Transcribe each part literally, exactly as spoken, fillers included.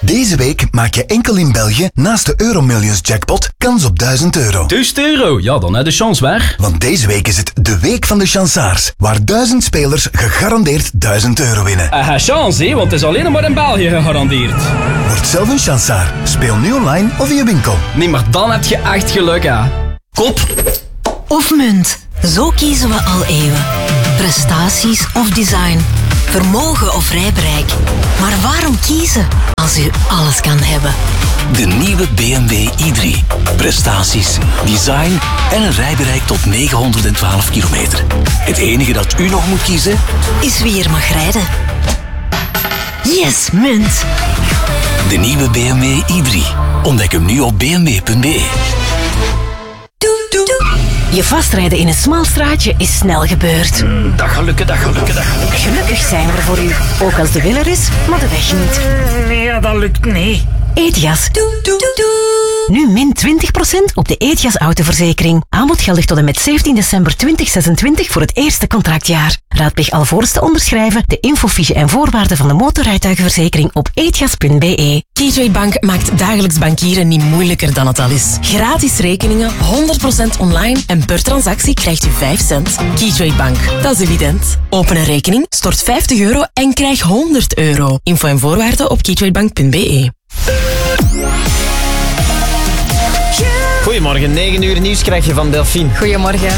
Deze week maak je enkel in België naast de Euromillions jackpot kans op duizend euro. duizend euro? Ja, dan heb je de chance waar. Want deze week is het de week van de chansaars, waar duizend spelers gegarandeerd duizend euro winnen. Uh, chance, hè, want het is alleen maar in België gegarandeerd. Word zelf een chansaar. Speel nu online of in je winkel. Nee, maar dan heb je echt geluk, hè. Kop. Of munt. Zo kiezen we al eeuwen. Prestaties of design. Vermogen of rijbereik. Maar waarom kiezen als u alles kan hebben? De nieuwe B M W i drie. Prestaties, design en een rijbereik tot negenhonderdtwaalf kilometer. Het enige dat u nog moet kiezen is wie er mag rijden. Yes, munt. De nieuwe B M W i drie. Ontdek hem nu op b m w punt b e. Je vastrijden in een smal straatje is snel gebeurd. Mm, dat gaat lukken, dat gaat lukken, dat gaat lukken. Gelukkig zijn we er voor u. Ook als de wil er is, maar de weg niet. Nee, dat lukt niet. Ethias. Nu min twintig procent op de Ethias autoverzekering. Aanbod geldig tot en met zeventien december tweeduizend zesentwintig voor het eerste contractjaar. Raadpleeg alvorens te onderschrijven de infofiche en voorwaarden van de motorrijtuigenverzekering op ethias punt b e. Gateway Bank maakt dagelijks bankieren niet moeilijker dan het al is. Gratis rekeningen, honderd procent online en per transactie krijgt u vijf cent. Gateway Bank, dat is evident. Open een rekening, stort vijftig euro en krijg honderd euro. Info en voorwaarden op gatewaybank punt b e. Goedemorgen, negen uur nieuws krijg je van Delphine. Goedemorgen.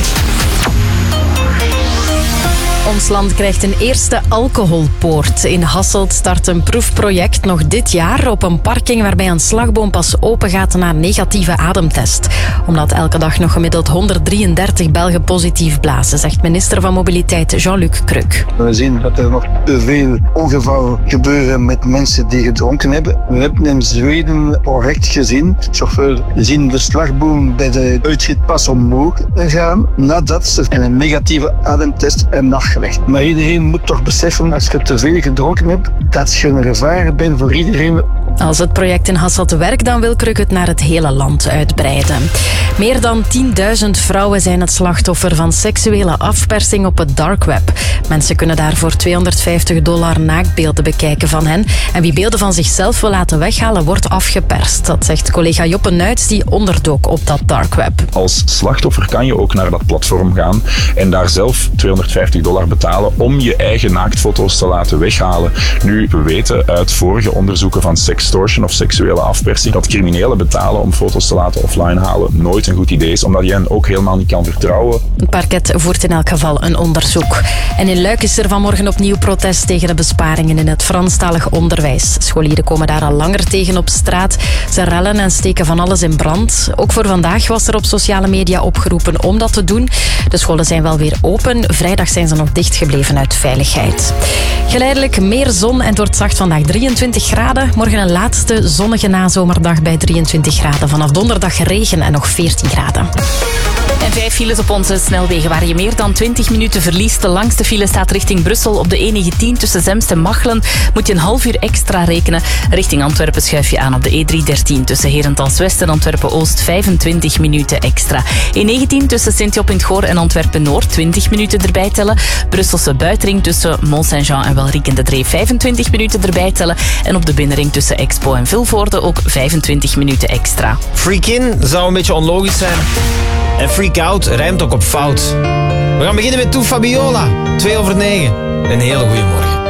Ons land krijgt een eerste alcoholpoort. In Hasselt start een proefproject nog dit jaar op een parking waarbij een slagboom pas open gaat na negatieve ademtest. Omdat elke dag nog gemiddeld honderddrieëndertig Belgen positief blazen, zegt minister van Mobiliteit Jean-Luc Crux. We zien dat er nog te veel ongevallen gebeuren met mensen die gedronken hebben. We hebben in Zweden een project gezien. De chauffeur zien de slagboom bij de uitschiepas omhoog gaan nadat ze een negatieve ademtest hebben afgelegd. Maar iedereen moet toch beseffen, als je te veel gedronken hebt, dat je een gevaar bent voor iedereen. Als het project in Hasselt werkt, dan wil Crux het naar het hele land uitbreiden. Meer dan tienduizend vrouwen zijn het slachtoffer van seksuele afpersing op het dark web. Mensen kunnen daar voor tweehonderdvijftig dollar naaktbeelden bekijken van hen. En wie beelden van zichzelf wil laten weghalen, wordt afgeperst. Dat zegt collega Joppe Nuits, die onderdook op dat dark web. Als slachtoffer kan je ook naar dat platform gaan en daar zelf tweehonderdvijftig dollar betalen om je eigen naaktfoto's te laten weghalen. Nu, we weten uit vorige onderzoeken van sextortion of seksuele afpersing dat criminelen betalen om foto's te laten offline halen nooit een goed idee is, omdat je hen ook helemaal niet kan vertrouwen. Het parket voert in elk geval een onderzoek. En in Luik is er vanmorgen opnieuw protest tegen de besparingen in het Franstalig onderwijs. Scholieren komen daar al langer tegen op straat. Ze rellen en steken van alles in brand. Ook voor vandaag was er op sociale media opgeroepen om dat te doen. De scholen zijn wel weer open. Vrijdag zijn ze nog dichtgebleven uit veiligheid. Geleidelijk meer zon en het wordt zacht vandaag drieëntwintig graden. Morgen een laatste zonnige nazomerdag bij drieëntwintig graden. Vanaf donderdag regen en nog veertien graden. En vijf files op onze snelwegen waar je meer dan twintig minuten verliest. De langste file staat richting Brussel op de E negentien tussen Zemst en Machelen. Moet je een half uur extra rekenen. Richting Antwerpen schuif je aan op de E driehonderddertien tussen Herentals-West en Antwerpen-Oost vijfentwintig minuten extra. E negentien tussen Sint-Job in het Goor en Antwerpen-Noord twintig minuten erbij tellen. Brusselse buitenring tussen Mont-Saint-Jean en Welriek in de Dreef vijfentwintig minuten erbij tellen. En op de binnenring tussen Expo en Vilvoorde ook vijfentwintig minuten extra. Freak in zou een beetje onlogisch zijn. En freak out rijmt ook op fout. We gaan beginnen met Toe Fabiola. Twee over negen. Een hele goede morgen.